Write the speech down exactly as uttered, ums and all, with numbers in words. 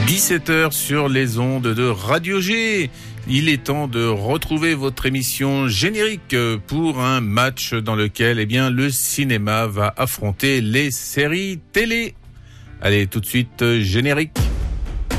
dix-sept heures sur les ondes de Radio G. Il est temps de retrouver votre émission générique pour un match dans lequel eh bien, le cinéma va affronter les séries télé. Allez, tout de suite, générique.